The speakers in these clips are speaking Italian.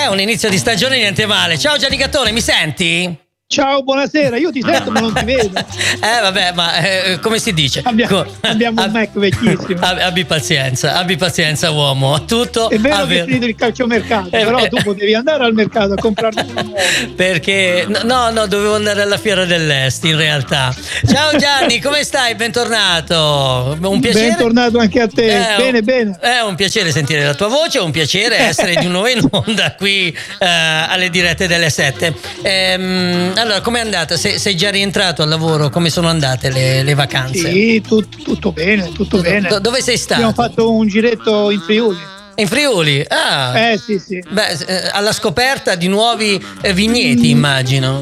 un inizio di stagione niente male. Ciao Gianni Gattone, mi senti? Ciao, buonasera, io ti sento ma non ti vedo. Vabbè, ma come si dice? Abbiamo un Mac vecchissimo. Abbi pazienza uomo. Tutto è vero che è finito il calciomercato, però tu potevi andare al mercato a comprarne uno nuovo. Perché no, dovevo andare alla Fiera dell'Est in realtà. Ciao Gianni, come stai? Bentornato. Un piacere. Bentornato anche a te. Bene. È un piacere sentire la tua voce, è un piacere essere di nuovo in onda qui alle dirette delle 7. Allora, com'è andata? Sei già rientrato al lavoro? Come sono andate le vacanze? Sì, tutto bene. Dove sei stato? Abbiamo fatto un giretto in Friuli. In Friuli? Ah. Sì. Beh, alla scoperta di nuovi vigneti, immagino.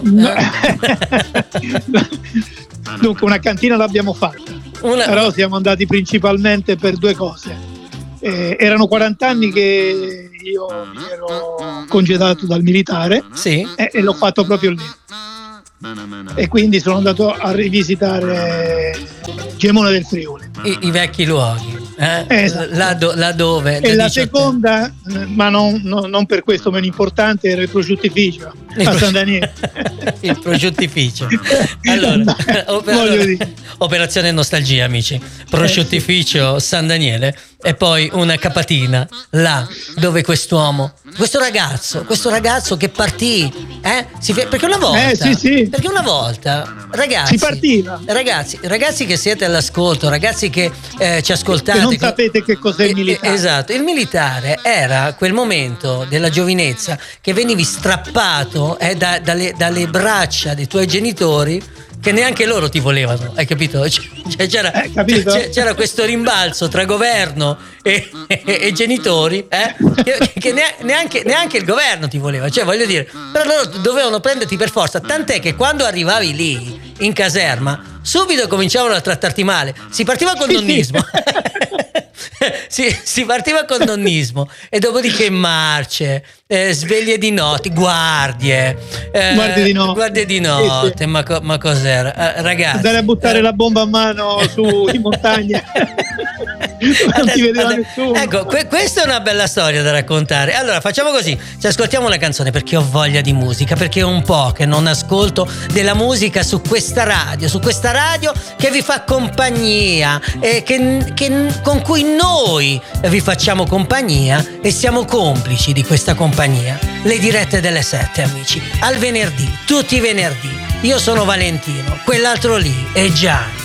Dunque, una cantina l'abbiamo fatta. Però siamo andati principalmente per due cose. Erano 40 anni che io mi ero congedato dal militare. Sì. E l'ho fatto proprio lì. E quindi sono andato a rivisitare Gemona del Friuli. I vecchi luoghi. Esatto. Là dove? E la seconda, ma non per questo meno importante, era il prosciuttificio a San Daniele. Il prosciuttificio. Allora, operazione nostalgia, amici. Prosciuttificio San Daniele e poi una capatina là dove questo ragazzo che partì, perché una volta, sì. Perché una volta, ragazzi, si partiva. Ragazzi che siete all'ascolto, ragazzi che ci ascoltate, che non sapete che cos'è il militare. Esatto, il militare era quel momento della giovinezza che venivi strappato dalle braccia dei tuoi genitori, che neanche loro ti volevano, hai capito? C'era questo rimbalzo tra governo e genitori, che neanche il governo ti voleva, cioè voglio dire, però loro dovevano prenderti per forza, tant'è che quando arrivavi lì in caserma subito cominciavano a trattarti male, si partiva col nonnismo. Si partiva con nonnismo e dopodiché marce, sveglie di notte, guardie di notte. Sì. Ma cos'era? Ragazzi, andare a buttare la bomba a mano su in montagna. Non ti vedeva nessuno. Ecco, questa è una bella storia da raccontare. Allora facciamo così, ci ascoltiamo la canzone perché ho voglia di musica, perché è un po' che non ascolto della musica su questa radio che vi fa compagnia e con cui noi vi facciamo compagnia e siamo complici di questa compagnia. Le dirette delle 7, amici, al venerdì, tutti i venerdì. Io sono Valentino, quell'altro lì è Gianni.